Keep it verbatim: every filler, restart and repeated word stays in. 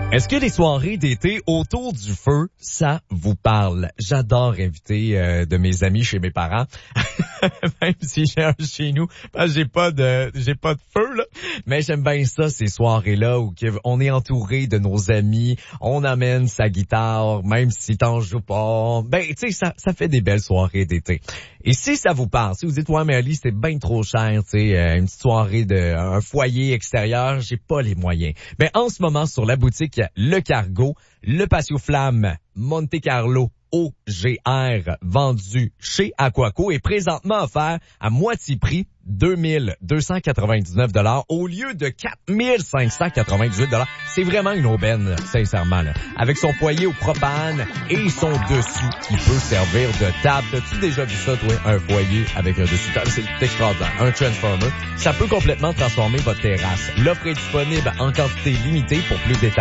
Est-ce que les soirées d'été autour du feu, ça vous parle? J'adore inviter euh, de mes amis chez mes parents, même si j'ai un chez nous, parce que j'ai pas de j'ai pas de feu là. Mais j'aime bien ça, ces soirées-là où on est entouré de nos amis, on amène sa guitare, même si t'en joues pas. Ben, tu sais, ça, ça fait des belles soirées d'été. Et si ça vous parle, si vous dites, ouais, mais Ali, c'est bien trop cher, tu sais, euh, une petite soirée de un foyer extérieur, j'ai pas les moyens. Ben, en ce moment, sur la boutique Le Cargo, le Patio Flamme Monte Carlo O G R vendu chez Aquaco est présentement offert à moitié prix, deux mille deux cent quatre-vingt-dix-neuf dollars au lieu de quatre mille cinq cent quatre-vingt-dix-huit dollars. C'est vraiment une aubaine, sincèrement, là. Avec son foyer au propane et son dessus qui peut servir de table. As-tu déjà vu ça, toi, un foyer avec un dessus de table? C'est extraordinaire. Un transformer. Ça peut complètement transformer votre terrasse. L'offre est disponible en quantité limitée. Pour plus de détails,